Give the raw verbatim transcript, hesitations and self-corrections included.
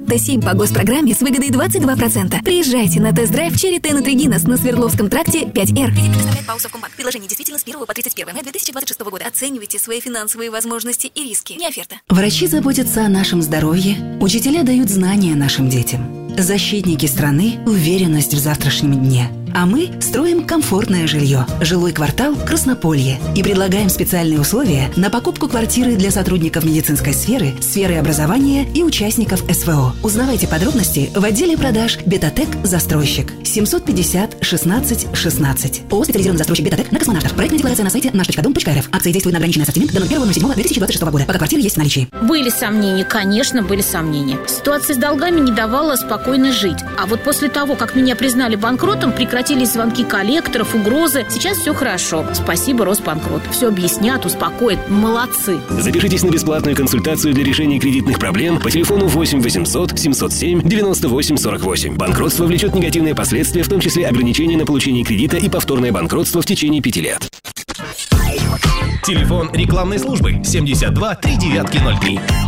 Т семь по госпрограмме с выгодой двадцать два процента. Приезжайте на тест-драйв Черри Теннет Регинас на Свердловском тракте пять эр. Кредит представляет ПАО «Совкомбанк». Предложение действительно с первого по тридцать первое мая две тысячи двадцать шестого года. Оценивайте свои финансовые возможности и риски. Не оферта. Врачи заботятся о нашем здоровье. Учителя дают знания нашим детям. Защитники страны – уверенность в завтрашнем дне. А мы строим комфортное жилье. Жилой квартал «Краснополье». И предлагаем специальные условия на покупку квартиры для сотрудников медицинской сферы, сферы образования и участников эс вэ о. Узнавайте подробности в отделе продаж «Бетатек Застройщик». семьсот пятьдесят шестнадцать шестнадцать. ООО «Специализированный застройщик Бетатек» на Космонавтов. Проектная декларация на сайте наш точка дом точка эр эф. Акции действуют на ограниченный ассортимент до ноль первого ноль седьмого две тысячи двадцать шестого года. Пока квартиры есть в наличии. Были сомнения, конечно, были сомнения. Ситуация с долгами не давала спокойно жить. А вот после того, как меня признали банкротом, прекратились звонки коллекторов, угрозы. Сейчас все хорошо. Спасибо, Росбанкрот. Все объяснят, успокоят. Молодцы. Запишитесь на бесплатную консультацию для решения кредитных проблем по телефону восемь восемьсот семьсот семь девяносто восемь сорок восемь. Банкротство влечет негативные последствия, в том числе ограничения на получение кредита и повторное банкротство в течение пяти лет. Телефон рекламной службы семьдесят два три девятки ноль три.